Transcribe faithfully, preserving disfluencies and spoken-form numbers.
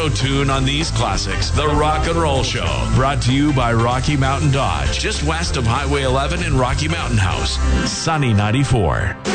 auto tune on these classics. The Rock and Roll Show, brought to you by Rocky Mountain Dodge, just west of Highway eleven in Rocky Mountain House. Sunny ninety-four.